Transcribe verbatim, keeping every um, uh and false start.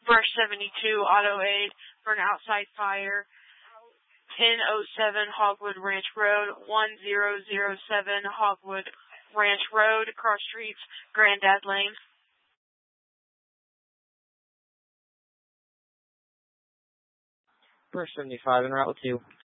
Brush seventy-two, auto aid for an outside fire. ten oh seven Hogwood Ranch Road, one zero zero seven Hogwood Ranch Road, cross streets, Grandad Lane. Brush seventy-five, en route two.